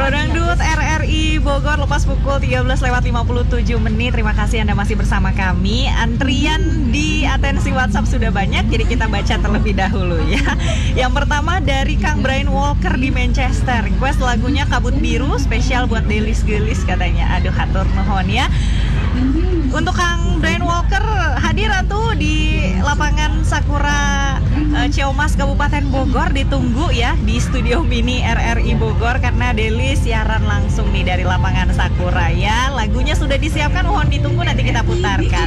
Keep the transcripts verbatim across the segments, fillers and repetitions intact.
Prodangdut R R I Bogor lepas pukul tiga belas lewat lima puluh tujuh menit. Terima kasih Anda masih bersama kami. Antrian di atensi WhatsApp sudah banyak, jadi kita baca terlebih dahulu ya. Yang pertama dari Kang Brian Walker di Manchester. Request lagunya Kabut Biru, spesial buat Delis Gelis katanya. Aduh, hatur nuhun ya. Untuk Kang Brian Walker hadir atuh di lapangan Sakura uh, Ciamas Kabupaten Bogor. Ditunggu ya di studio mini R R I Bogor karena Deli siaran langsung nih dari lapangan Sakura ya. Lagunya sudah disiapkan, mohon ditunggu nanti kita putarkan.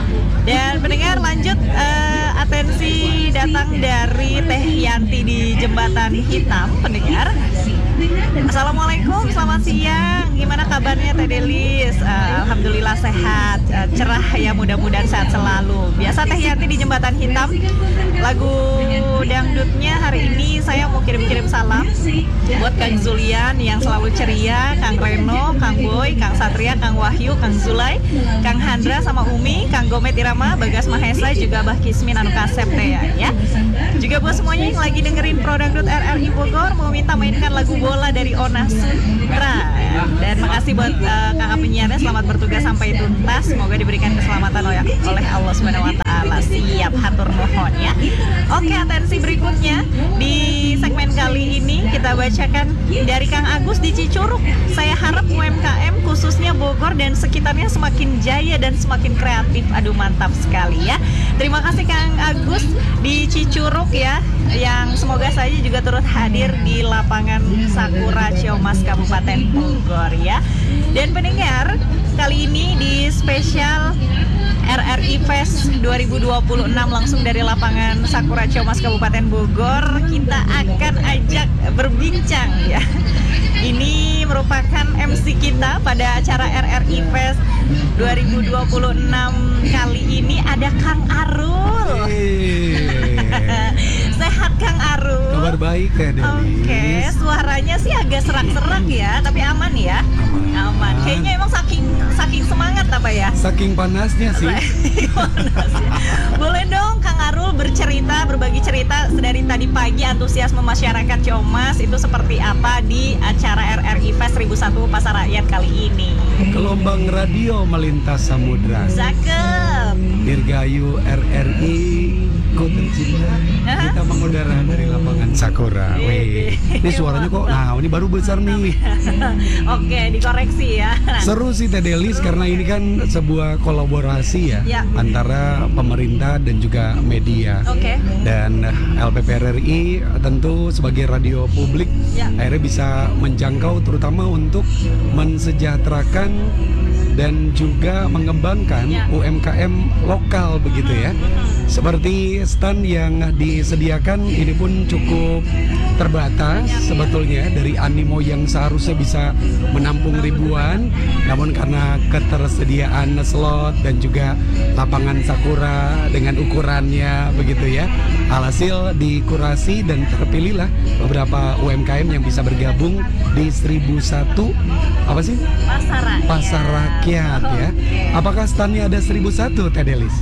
Dan pendengar lanjut, uh, atensi datang dari Teh Yanti di Jembatan Hitam pendengar. Assalamualaikum, selamat siang. Gimana kabarnya Teh Delis? Uh, Alhamdulillah sehat, uh, cerah ya, mudah-mudahan sehat selalu. Biasa Teh Yanti di Jembatan Hitam. Lagu dangdutnya hari ini saya mau kirim-kirim salam buat Kang Zulian yang selalu ceria, Kang Reno, Kang Boy, Kang Satria, Kang Wahyu, Kang Zulay, Kang Handra sama Umi, Kang Gomet Irama, Bagas Mahesa, juga Bah Kismin anu kasep teh ya. Juga buat semuanya yang lagi dengerin Prodangdut R R I Bogor, mau minta mainkan lagu Bola dari Ona Sutra. Dan makasih buat uh, kakak penyiarnya, selamat bertugas sampai tuntas. Semoga diberikan keselamatan oleh, oleh Allah Subhanahu wa taala. Siap, hatur nuhun ya. Oke, atensi berikutnya di segmen kali ini kita bacakan dari Kang Agus di Cicurug. Saya harap U M K M khususnya Bogor dan sekitarnya semakin jaya dan semakin kreatif. Aduh, mantap sekali ya. Terima kasih Kang Agus di Cicurug ya, yang semoga saja juga turut hadir di lapangan Sakura Ciamas Kabupaten Bogor ya. Dan pendengar, kali ini di spesial R R I Fest dua ribu dua puluh enam langsung dari lapangan Sakura Ciamas Kabupaten Bogor, kita akan ajak berbincang ya. Ini merupakan M C kita pada acara R R I Fest dua ribu dua puluh enam kali ini, ada Kang Arul. Sehat Kang Arul? Kabar baik ya Delis. Oke, suaranya sih agak serak-serak ya, tapi aman ya? Aman. Kayaknya emang saking saking semangat apa ya? Saking panasnya sih. Panasnya. Boleh dong Kang Arul bercerita, berbagi cerita dari tadi pagi antusiasme masyarakat Ciamas itu seperti apa di acara R R I Fest seribu satu Pasar Rakyat kali ini? Gelombang radio melintas samudra. Cakep. Dirgayu R R I Kota Tercinta. Kita mengudara dari lapangan Sakura. Wih, ini suaranya kok, nah ini baru besar nih. Oke, dikoreksi ya. Seru sih Teh Delis, karena ini kan sebuah kolaborasi ya, Ya. antara pemerintah dan juga media. Oke. Dan L P P R R I tentu sebagai radio publik Ya. akhirnya bisa menjangkau terutama untuk mensejahterakan dan juga mengembangkan Ya. U M K M lokal begitu ya. Seperti stand yang disediakan ini pun cukup terbatas sebetulnya, dari animo yang seharusnya bisa menampung ribuan, namun karena ketersediaan slot dan juga lapangan Sakura dengan ukurannya begitu ya, alhasil dikurasi dan terpilihlah beberapa U M K M yang bisa bergabung di seribu satu apa sih? Pasar Rakyat. Pasar Rakyat ya. Apakah standnya ada seribu satu Teh Delis?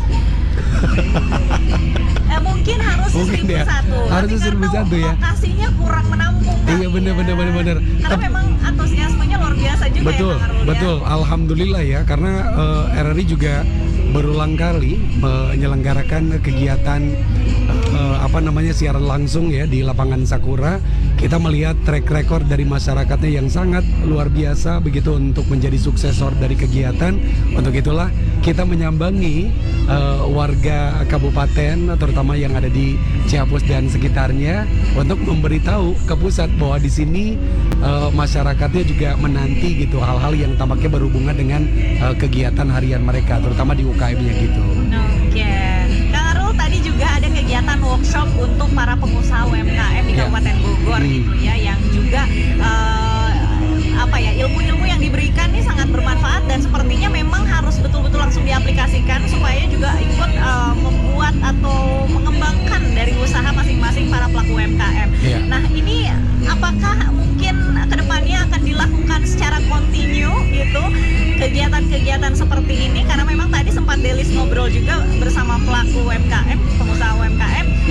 Eh, mungkin harus Mungkin seribu ya. satu. Harusnya Tapi seribu satu karena ya. lokasinya kurang menampung. Iya, kali bener, ya. bener, bener, bener. Karena Tep- memang antusiasmenya luar biasa juga Betul, ya Kang Arul, betul. ya. Alhamdulillah ya, karena uh, R R I juga berulang kali menyelenggarakan kegiatan uh, apa namanya siaran langsung ya di lapangan Sakura. Kita melihat track record dari masyarakatnya yang sangat luar biasa begitu untuk menjadi suksesor dari kegiatan. Untuk itulah kita menyambangi uh, warga kabupaten terutama yang ada di Ciampus dan sekitarnya untuk memberitahu ke pusat bahwa di sini uh, masyarakatnya juga menanti gitu hal-hal yang tampaknya berhubungan dengan uh, kegiatan harian mereka terutama di U K M-nya gitu. Oke. Kang Arul, tadi juga ada kegiatan workshop untuk para pengusaha U M K M di Ya. Kabupaten Bogor Hmm. gitu ya, yang juga eh, apa ya, ilmu-ilmu yang diberikan ini sangat bermanfaat dan sepertinya memang harus betul-betul langsung diaplikasikan supaya juga ikut eh, membuat atau mengembangkan dari usaha masing-masing para pelaku U M K M. Ya. Nah, ini apakah mungkin kedepannya akan dilakukan secara kontinu gitu kegiatan-kegiatan seperti ini, karena memang tadi sempat Delis ngobrol juga bersama pelaku U M K M, pengusaha U M K M, inginnya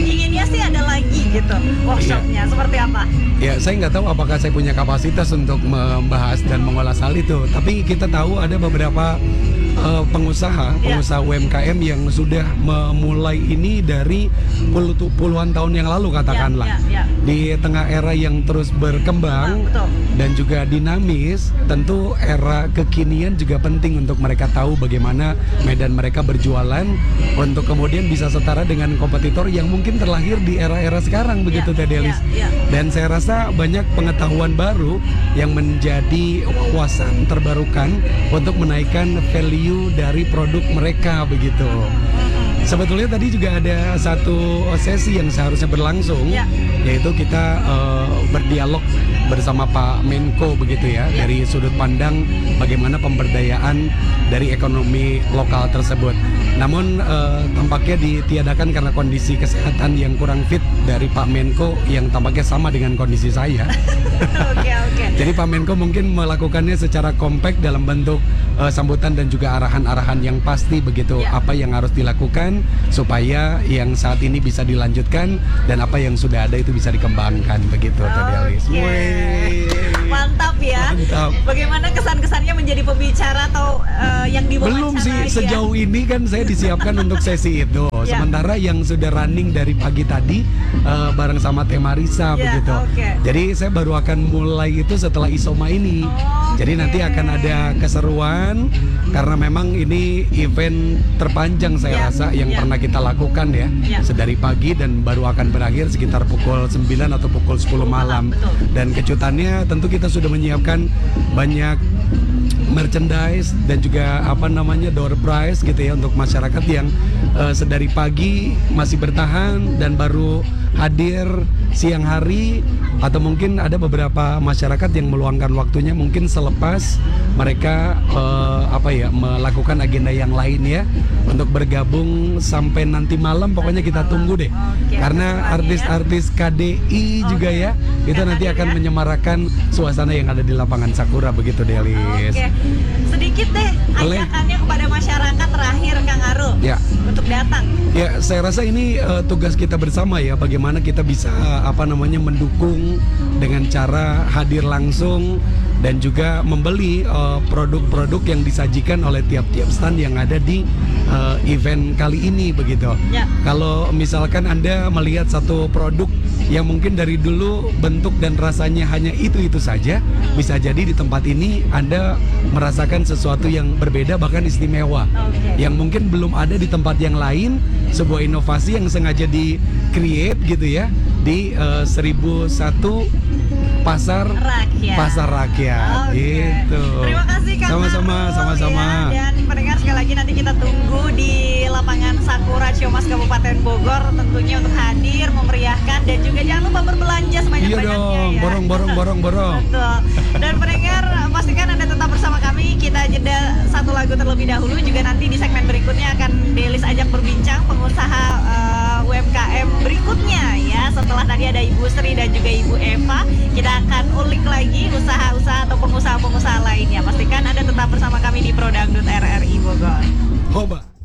pasti ada lagi gitu workshopnya. Seperti apa? Ya, saya nggak tahu apakah saya punya kapasitas untuk membahas dan mengolah hal itu. Tapi kita tahu ada beberapa uh, pengusaha, Ya. pengusaha U M K M yang sudah memulai ini dari puluh, puluhan tahun yang lalu katakanlah. Ya, ya, ya. Di tengah era yang terus berkembang Ah, betul. dan juga dinamis, tentu era kekinian juga penting untuk mereka tahu bagaimana medan mereka berjualan untuk kemudian bisa setara dengan kompetitor yang mungkin terlahir di era-era sekarang begitu Ya, Teh Delis. ya, ya. Dan saya rasa banyak pengetahuan baru yang menjadi wawasan terbarukan untuk menaikkan value dari produk mereka begitu. Sebetulnya tadi juga ada satu sesi yang seharusnya berlangsung, Ya. yaitu kita eh, berdialog bersama Pak Menko begitu ya, Ya. dari sudut pandang bagaimana pemberdayaan dari ekonomi lokal tersebut. Namun eh, tampaknya ditiadakan karena kondisi kesehatan yang kurang fit dari Pak Menko yang tampaknya sama dengan kondisi saya. Oke, oke. Jadi Pak Menko mungkin melakukannya secara kompak dalam bentuk eh, sambutan dan juga arahan-arahan yang pasti begitu, Ya. apa yang harus dilakukan supaya yang saat ini bisa dilanjutkan dan apa yang sudah ada itu bisa dikembangkan begitu Teh Delis. Oke. Wih. Mantap ya. Mantap. Bagaimana kesan-kesannya menjadi pembicara atau eh, yang diwawancara? Belum sih, ya? sejauh ini kan saya disiapkan untuk sesi itu. Ya. Sementara yang sudah running dari pagi tadi eh, bareng sama Teh Marisa Ya, begitu. oke. Jadi saya baru akan mulai itu setelah Isoma ini. Jadi Oke. nanti akan ada keseruan karena memang ini event terpanjang saya Ya, rasa yang ya. pernah kita lakukan ya. Ya. Sedari pagi dan baru akan berakhir sekitar pukul sembilan atau pukul sepuluh malam. Betul. Dan kejutannya tentu kita sudah menyiapkan banyak merchandise dan juga apa namanya door prize gitu ya untuk masyarakat yang eh, sedari pagi masih bertahan dan baru hadir siang hari, atau mungkin ada beberapa masyarakat yang meluangkan waktunya mungkin selepas mereka eh, apa ya melakukan agenda yang lain ya untuk bergabung sampai nanti malam. Pokoknya kita tunggu deh, Oke, karena keseruannya ya. artis-artis K D I juga Oke. ya itu Yang nanti hadir akan ya. menyemarakan suasana yang ada di lapangan Sakura begitu Delis. Oke, sedikit deh Boleh. ajakannya kepada masyarakat terakhir Kang Arul Ya. untuk datang. Ya, saya rasa ini eh, tugas kita bersama ya, bagaimana kita bisa eh, apa namanya mendukung dengan cara hadir langsung dan juga membeli eh, produk-produk yang disajikan oleh tiap-tiap stand yang ada di eh, event kali ini begitu. Ya. Kalau misalkan Anda melihat satu produk yang mungkin dari dulu bentuk dan rasanya hanya itu-itu saja, bisa jadi di tempat ini Anda merasakan sesuatu yang berbeda bahkan istimewa. Oke. Yang mungkin belum ada di tempat yang lain, sebuah inovasi yang sengaja di-create gitu ya di eh, seribu satu pasar Rakyat. pasar rakyat Oke. gitu. Terima kasih Kang Sama-sama, Arul, sama-sama. ya. Dan pendengar sekali lagi nanti kita tunggu di lapangan Sakura Ciamas Kabupaten Bogor tentunya untuk hadir memeriahkan dan juga jangan lupa berbelanja Iya sebanyak-banyaknya dong, ya. borong borong borong borong. Betul. Dan pendengar pastikan Anda tetap bersama kami. Kita jeda satu lagu terlebih dahulu, juga nanti di segmen berikutnya akan Delis ajak berbincang pengusaha eh, U M K M berikutnya ya. Setelah tadi ada Ibu Sri dan juga Ibu Eva, kita akan ulik lagi usaha-usaha atau pengusaha-pengusaha lainnya. Pastikan Anda tetap bersama kami di Prodangdut R R I Bogor. Hoba.